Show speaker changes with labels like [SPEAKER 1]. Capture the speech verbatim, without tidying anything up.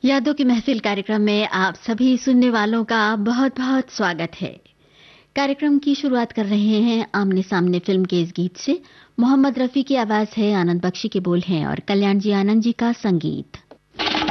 [SPEAKER 1] यादों की महफिल कार्यक्रम में आप सभी सुनने वालों का बहुत बहुत स्वागत है। कार्यक्रम की शुरुआत कर रहे हैं आमने सामने फिल्म के इस गीत से। मोहम्मद रफी की आवाज है, आनंद बख्शी के बोल हैं और कल्याण जी आनंद जी का संगीत।